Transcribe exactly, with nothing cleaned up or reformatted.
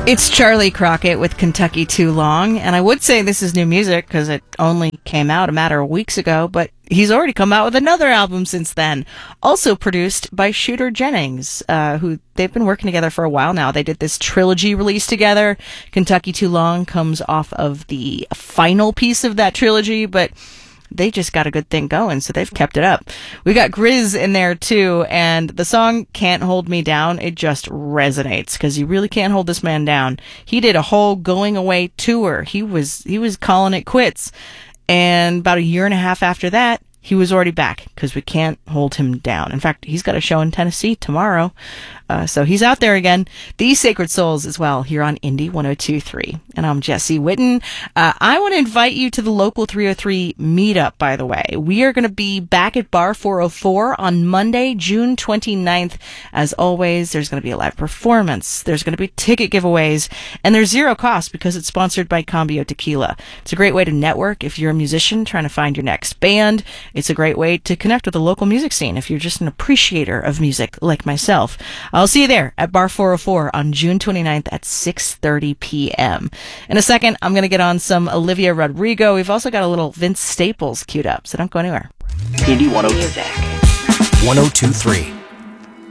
It's Charlie Crockett with Kentucky Too Long, and I would say this is new music because it only came out a matter of weeks ago, but he's already come out with another album since then, also produced by Shooter Jennings, uh, who they've been working together for a while now. They did this trilogy release together. Kentucky Too Long comes off of the final piece of that trilogy, but they just got a good thing going, so they've kept it up. We got Grizz in there too, and the song Can't Hold Me Down, it just resonates because you really can't hold this man down. He did a whole going away tour. He was he was calling it quits, and about a year and a half after that, he was already back because we can't hold him down. In fact, he's got a show in Tennessee tomorrow, uh, so he's out there again. These Sacred Souls as well here on Indie one oh two point three. And I'm Jesse Witten. Uh, I want to invite you to the Local three oh three meetup, by the way. We are going to be back at Bar four oh four on Monday, June twenty-ninth. As always, there's going to be a live performance. There's going to be ticket giveaways, and there's zero cost because it's sponsored by Cambio Tequila. It's a great way to network if you're a musician trying to find your next band. It's a great way to connect with the local music scene if you're just an appreciator of music like myself. I'll see you there at Bar four oh four on June twenty-ninth at six thirty p.m. In a second, I'm going to get on some Olivia Rodrigo. We've also got a little Vince Staples queued up, so don't go anywhere. Indie one oh two point three.